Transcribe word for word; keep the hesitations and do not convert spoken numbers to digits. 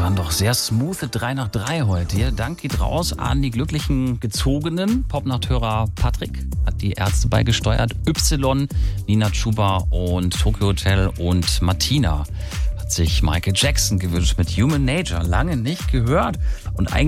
waren doch sehr smooth drei nach drei heute hier. Dank geht raus an die glücklichen Gezogenen. Popnachthörer Patrick hat die Ärzte beigesteuert. Y, Nina Chuba und Tokyo Hotel und Martina hat sich Michael Jackson gewünscht mit Human Nature. Lange nicht gehört. Und eigentlich